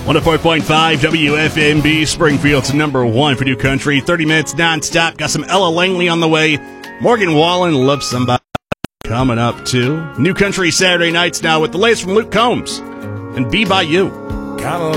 104.5 WFMB, Springfield's number one for new country. 30 minutes nonstop. Got some Ella Langley on the way. Morgan Wallen, Love Somebody coming up too. New country Saturday nights now with the latest from Luke Combs and Be By You.